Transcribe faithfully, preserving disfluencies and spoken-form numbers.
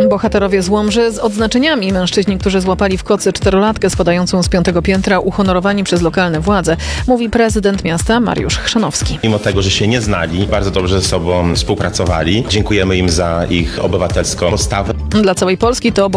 Bohaterowie z Łomży z odznaczeniami. Mężczyźni, którzy złapali w kocy czterolatkę spadającą z piątego piętra, uhonorowani przez lokalne władze, mówi prezydent miasta Mariusz Chrzanowski. Mimo tego, że się nie znali, bardzo dobrze ze sobą współpracowali. Dziękujemy im za ich obywatelską postawę. Dla całej Polski to